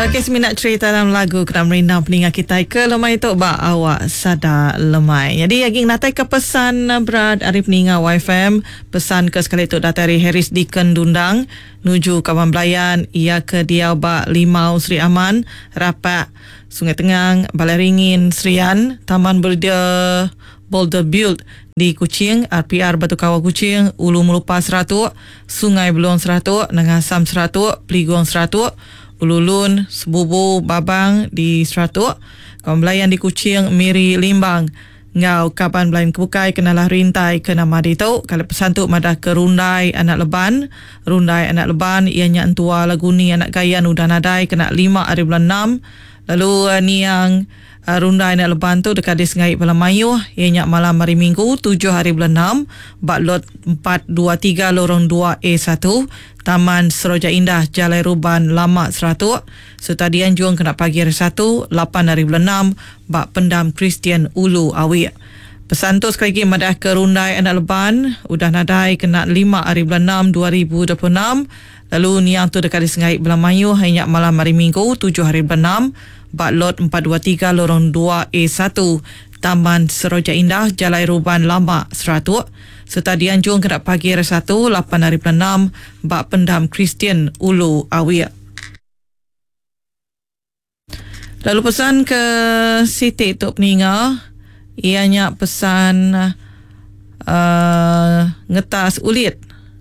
Okey, seminat cerita dalam lagu kena merina peningat kita ke lemai tu ba awak sada lemai. Jadi aging natai ke pesan berat Arif Ninga YFM, pesan ke sekali tu datari Harris Deacon Dundang nuju Kawan Belayan ia ke Diau ba Limau Sri Aman, Rapak Sungai Tengang, Balai Ringin Serian, Taman Boulder Build di Kuching, RPR Batu Kawah Kuching, Ulu Melupa 100, Sungai Belong 100, Nangasam 100, Peligong 100, Ululun, Sebubu, Babang di 100, Kawan Belayan di Kuching, Miri Limbang, Ngau Kapan Belayan Kebukai, Kenalah Rintai, Kena Madi Tau, kalau pesan tu madah ke Rundai Anak Leban, ianya Entua Laguni Anak Gayan Udah Nadai, kena 5 hari bulan 6, lalu ni yang Rundai Anak Leban tu dekat di Sengai Balam Mayu, ianya malam hari Minggu 7 hari bulan 6, Baklot 423 lorong 2A1, Taman Seroja Indah, Jalai Ruban, Lama 100, Setadian Juang kena pagi hari 1, 8 hari bulan 6, Bak Pendam Kristian Ulu Awi. Pesan tu sekali lagi madah ke Rundai Anak Leban, Udah Nadai kena 5 hari bulan 6, 2026, lalu niang tu dekat di Sengai Balam Mayu, hanya malam hari Minggu 7 hari bulan 6, Baklot 423 lorong 2A1, Taman Seroja Indah, Jalai Ruban, Lama 100, Setadian Juang kena pagi hari 1, 8 hari bulan 6, Bak Pendam Kristian Ulu Awi. Lalu pesan ke Siti Tok Peninga, ianya pesan ngetas ulit.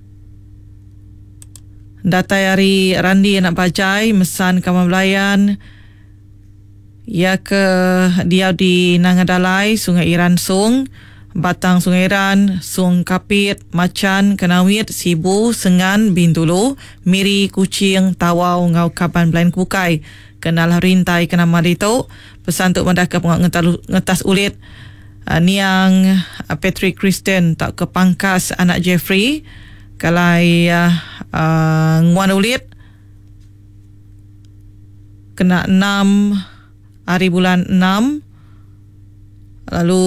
Datai hari Randi Anak Bajai, mesan Kawan Belayan, ia ke Diau di Nangadalai, Sungai Iran Sung, Batang Sungai Iran, Sung Kapit, Macan, Kenawit, Sibu, Sengan, Bintulu, Miri, Kuching, Tawau, Ngau Kapan Belayan Kebukai, Kenal Rintai, Kena Marito. Pesan untuk mendak ke ngetas ulit niang Patrick Kristen tak ke Pangkas Anak Jeffrey, kalai nguan ulit kena 6 hari bulan 6, lalu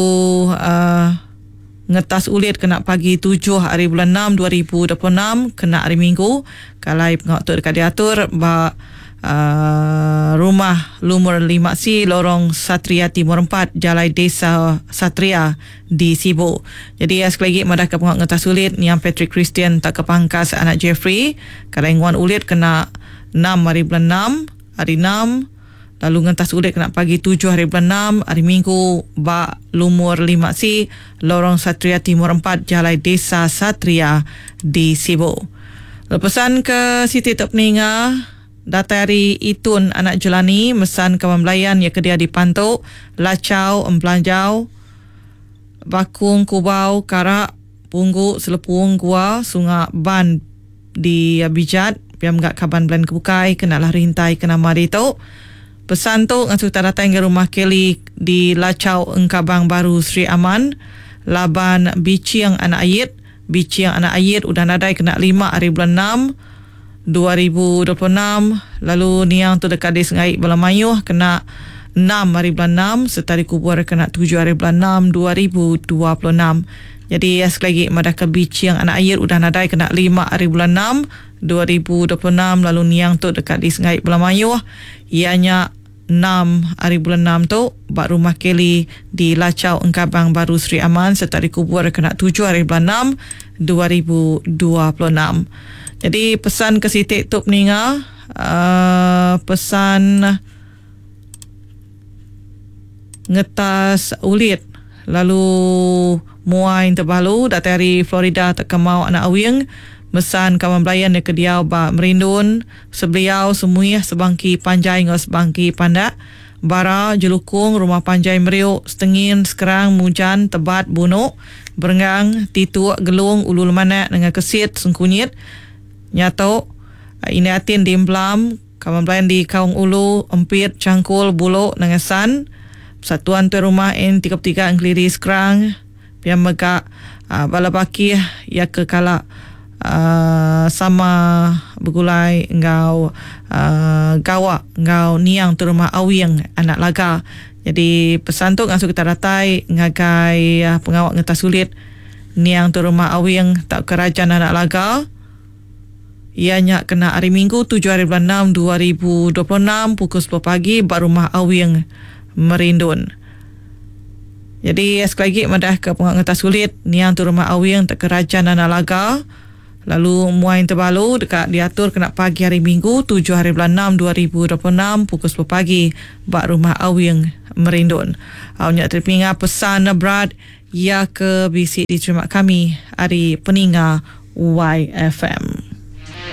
ngetas ulit kena pagi 7 hari bulan 6 2026, kena hari Minggu, kalai pengawak tu dekat diatur ba rumah Lumur 5C, Lorong Satria Timur 4, Jalai Desa Satria di Sibu. Jadi sekali lagi madah ke pengawak ngetas ulit ni yang Patrick Christian tak ke Pangkas Anak Jeffrey, kalai nguan ulit kena 6 hari bulan 6, hari 6, lalu ngentas ulit kena pagi 7 hari bulan 6, hari Minggu ba Lumur 5C, Lorong Satria Timur 4, Jalai Desa Satria di Sibu. Lepasan ke Siti Tok Peninga, Datari Itun Anak Jelani, mesan Kawan Belayan ya kedia di Pantuk, Lacau, Empelanjau, Bakung, Kubau, Karak, Punggu, Selepung, Gua, Sungai Ban di Bijat, Piam Gak Kaban Belayan Kebukai, Kenalah Rintai, Kena Marito. Pesan tu ngasuh datang ke rumah Kelly di Lacau Engkabang Baru Sri Aman, Laban Biciang Anak Ayit, Biciang Anak Ayit Udah Nadai kena 5 hari bulan 6 2026, lalu niang tu dekat di Sengai Balam Mayuh kena 6 hari bulan 6, Setari Kubur kena 7 hari bulan 6 2026. Jadi sekali lagi madah ke Biciang Anak Ayit Udah Nadai kena 5 hari bulan 6 2026, lalu niang tu dekat di Sengai Balam Mayuh, ianya 6 hari bulan 6 tu bak rumah Kelly di Lacau Engkabang Baru Sri Aman, Setari Kubur kena 7 hari bulan 6 2026. Jadi pesan ke Siti Tok Peninga, pesan ngetas ulit, lalu muai terbalu datari Florida tak kemau Anak Awing, mesan Kawan Belayan ke Diau ba Merindun, Sebeliau Semuih, Sebangki Panjai ngau Sebangki Pandak, Bara Jelukung, Rumah Panjai Meriuk, Setengin, Sekerang, Mujan, Tebat, Bunuk, Berengang, Tituk, Gelung, Ulul Manak dengan Kesit, Sengkunyit, Nyato, Inatin di Implam, Kawan Belayan di Kaung Ulu, Empit, Cangkul, Buluk, Nangasan, Persatuan Tuan Rumah N33 Angkliri Sekerang, Piam Megak Balabaki ya ke Kalak sama bergulai ngau gawak ngau niang tu rumah Awing Anak Laga. Jadi pesan tu ngasuh kita datai ngagai pengawak ngetas sulit niang tu rumah Awing tak kerajaan Anak Laga, Ianya kena hari Minggu 7 hari bulan 6 2026 pukul 10 pagi bak Rumah Awing Merindun. Jadi sekali lagi madah ke penganggota sulit niang tu Rumah Awing tak kerajaan Nalaga. Lalu muain terbalu dekat diatur kena pagi hari Minggu 7 hari bulan 6 2026 pukul 10 pagi bak Rumah Awing Merindun. Awak terpinga pesan Brad ya ke bisik diterima kami hari peninga YFM.